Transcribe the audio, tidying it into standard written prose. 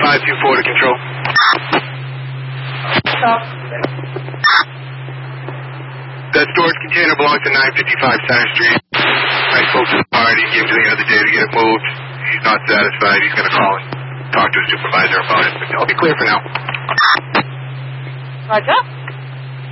524 to control. Stop. That storage container belongs to 955 Center Street. I spoke to the party, gave him to the end of the day to get it moved. He's not satisfied. He's going to call and talk to his supervisor about it. But I'll be clear for now. Roger.